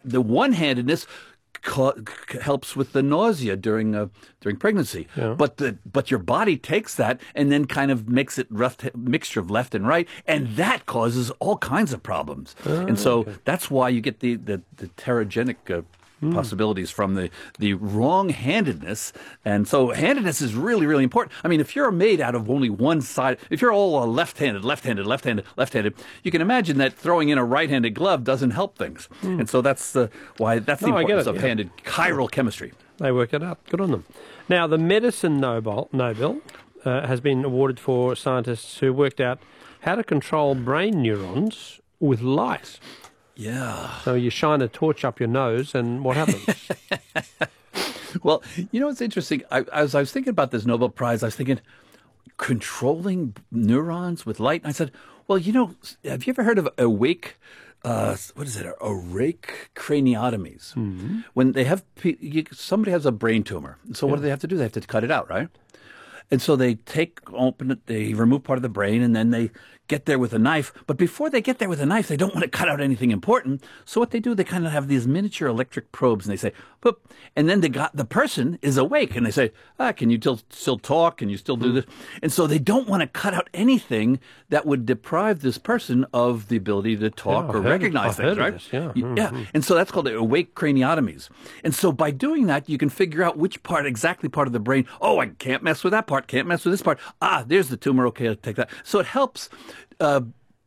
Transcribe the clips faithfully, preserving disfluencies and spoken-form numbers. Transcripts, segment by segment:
the one-handedness helps with the nausea during uh, during pregnancy, Yeah. but the but your body takes that and then kind of makes it left mixture of left and right, and that causes all kinds of problems. Oh, and so okay. that's why you get the the, the terogenic uh, Mm. possibilities from the the wrong-handedness. And so handedness is really really important. I mean, if you're made out of only one side, if you're all uh, left-handed, left-handed, left-handed, left-handed, you can imagine that throwing in a right-handed glove doesn't help things. Mm. And so that's uh, why that's the No, I get importance it, of yeah. handed chiral chemistry. They work it out. Good on them. Now, the Medicine Nobel, Nobel uh, has been awarded for scientists who worked out how to control brain neurons with light. Yeah. So you shine a torch up your nose, and what happens? Well, you know, it's interesting. I, as I was thinking about this Nobel Prize, I was thinking, controlling neurons with light. And I said, well, you know, have you ever heard of awake, uh, what is it, awake craniotomies? Mm-hmm. When they have, pe- you, somebody has a brain tumor. So what Yeah. do they have to do? They have to cut it out, right? And so they take, open it, they remove part of the brain, and then they get there with a knife. But before they get there with a knife, they don't want to cut out anything important. So what they do, they kind of have these miniature electric probes, and they say, boop. And then they got, the person is awake, and they say, ah, can you still, still talk? Can you still do this? And so they don't want to cut out anything that would deprive this person of the ability to talk Yeah, I've or heard- recognize I've things, heard of right? this, yeah. Y- Yeah. Mhm. And so that's called awake craniotomies. And so by doing that, you can figure out which part, exactly part of the brain, oh, I can't mess with that part, can't mess with this part. Ah, there's the tumor, okay, I'll take that. So it helps uh,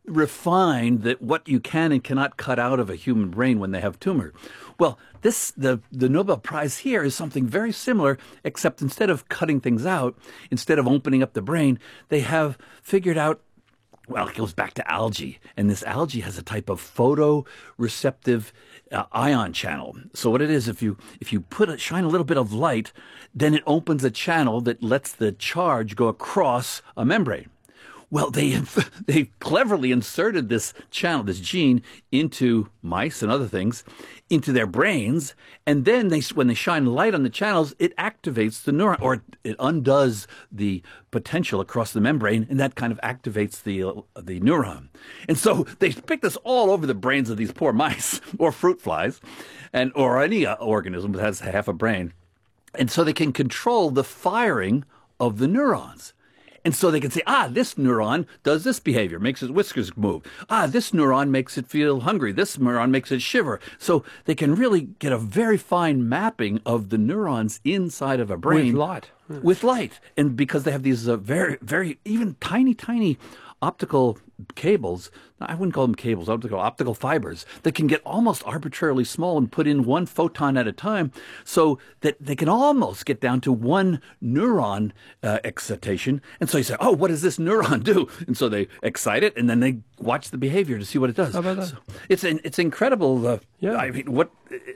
refine that what you can and cannot cut out of a human brain when they have tumor. Well, this the, the Nobel Prize here is something very similar, except instead of cutting things out, instead of opening up the brain, they have figured out, well, it goes back to algae, and this algae has a type of photoreceptive uh, ion channel. So what it is, if you if you put a, shine a little bit of light, then it opens a channel that lets the charge go across a membrane. Well, they they cleverly inserted this channel, this gene, into mice and other things, into their brains, and then they, when they shine light on the channels, it activates the neuron, or it undoes the potential across the membrane, and that kind of activates the uh, the neuron. And so they picked this all over the brains of these poor mice, or fruit flies, and or any uh, organism that has half a brain, and so they can control the firing of the neurons. And so they can say, ah, this neuron does this behavior, makes its whiskers move. Ah, this neuron makes it feel hungry. This neuron makes it shiver. So they can really get a very fine mapping of the neurons inside of a brain. With light. With light. And because they have these uh, very, very, even tiny, tiny optical cables, I wouldn't call them cables, optical optical fibers, that can get almost arbitrarily small and put in one photon at a time, so that they can almost get down to one neuron uh, excitation. And so you say, oh, what does this neuron do? And so they excite it, and then they watch the behavior to see what it does. How about that? So it's an, it's incredible. Uh, Yeah. I mean, what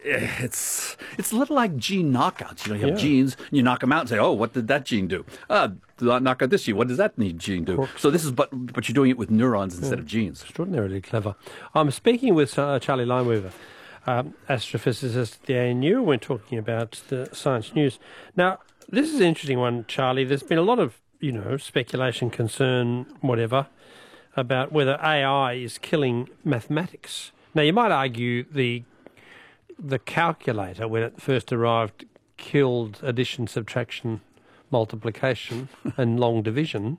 it's it's a little like gene knockouts. You know, you have Yeah. genes, and you knock them out and say, oh, what did that gene do? Ah, knock out this gene. What does that need gene do? So this is, but but you're doing it with neurons instead of genes. Extraordinarily clever. I'm speaking with uh, Charlie Lineweaver, um, astrophysicist at the A N U. We're talking about the science news. Now, this is an interesting one, Charlie. There's been a lot of, you know, speculation, concern, whatever, about whether A I is killing mathematics. Now, you might argue the the calculator, when it first arrived, killed addition, subtraction, multiplication, and long division.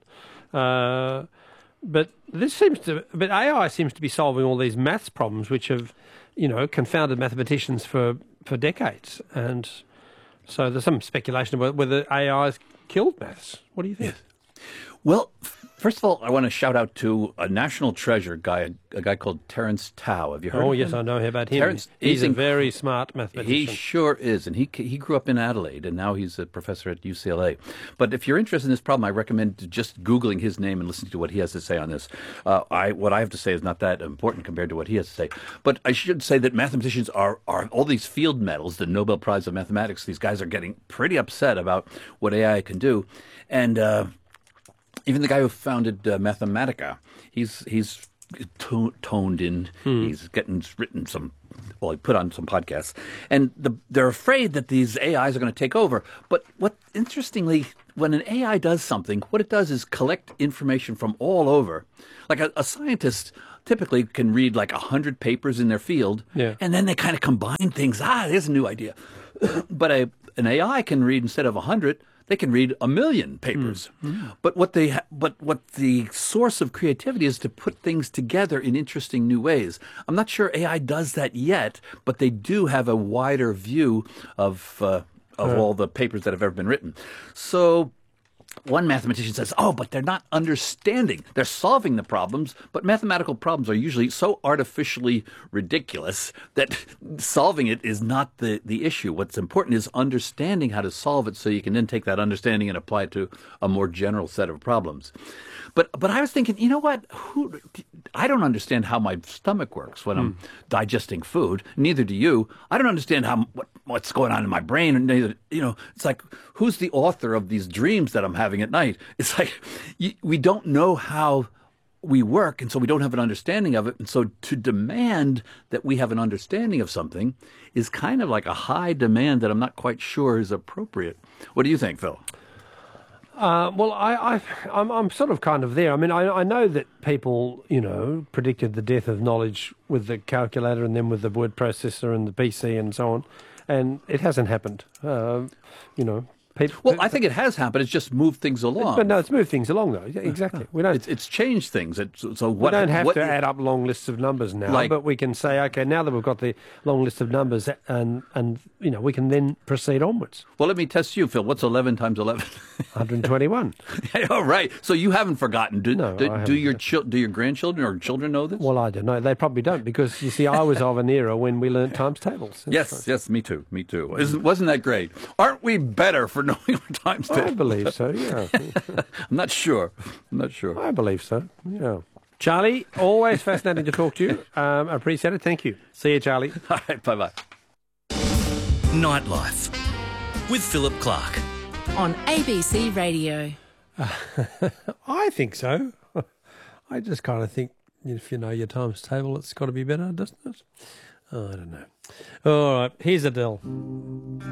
Uh, but this seems to, but A I seems to be solving all these maths problems, which have, you know, confounded mathematicians for, for decades. And so there's some speculation about whether A I has killed maths. What do you think? Well, first of all, I want to shout out to a national treasure guy, a guy called Terence Tao. Have you heard Oh, of yes, him? I know about him. Terence, he's, a inc- very smart He mathematician. sure is, and he he grew up in Adelaide, and now he's a professor at U C L A. But if you're interested in this problem, I recommend just Googling his name and listening to what he has to say on this. Uh, I what I have to say is not that important compared to what he has to say. But I should say that mathematicians are, are all these field medals, the Nobel Prize of Mathematics, these guys are getting pretty upset about what A I can do. And uh, even the guy who founded uh, Mathematica, he's he's to- toned in. Hmm. He's getting written some, well, he put on some podcasts, and the, they're afraid that these A Is are going to take over. But what interestingly, when an A I does something, what it does is collect information from all over. Like a, a scientist typically can read like a hundred papers in their field, Yeah. and then they kind of combine things. Ah, there's a new idea. But a, an A I can read, instead of a hundred, they can read a million papers. Mm-hmm. But what they, ha- but what the source of creativity is to put things together in interesting new ways. I'm not sure A I does that yet, but they do have a wider view of uh, of Right. all the papers that have ever been written. So one mathematician says, oh, but they're not understanding. They're solving the problems, but mathematical problems are usually so artificially ridiculous that solving it is not the, the issue. What's important is understanding how to solve it so you can then take that understanding and apply it to a more general set of problems. But but I was thinking, you know what? Who, I don't understand how my stomach works when I'm digesting food. Neither do you. I don't understand how what, what's going on in my brain. And neither, you know, it's like, who's the author of these dreams that I'm having at night? It's like you, we don't know how we work, and so we don't have an understanding of it. And so to demand that we have an understanding of something is kind of like a high demand that I'm not quite sure is appropriate. What do you think, Phil? Uh, well, I, I, I'm, I'm sort of kind of there. I mean, I, I know that people, you know, predicted the death of knowledge with the calculator and then with the word processor and the P C and so on, and it hasn't happened. Uh, you know, people. Well, I think it has happened. It's just moved things along. But no, it's moved things along though. Yeah, exactly. We don't. It's, it's changed things. It's, so We what? don't have what, to add up long lists of numbers now, Like- but we can say, okay, now that we've got the long list of numbers, and and you know, we can then proceed onwards. Well, let me test you, Phil. What's eleven times eleven? one hundred twenty-one. All right. So you haven't forgotten. Do, No, do, I do haven't. your chil- do your grandchildren or children know this? Well, I don't know. They probably don't, because you see, I was of an era when we learnt times tables. That's yes, right. yes, me too, me too. Isn't, wasn't that great? Aren't we better for knowing our times I table? believe so. Yeah, I'm not sure. I'm not sure. I believe so. Yeah. Charlie, always fascinating to talk to you. Um, I appreciate it. Thank you. See you, Charlie. All right, bye bye. Nightlife with Philip Clark. On A B C Radio. I think so. I just kind of think if you know your times table, it's got to be better, doesn't it? Oh, I don't know. All right, here's Adele.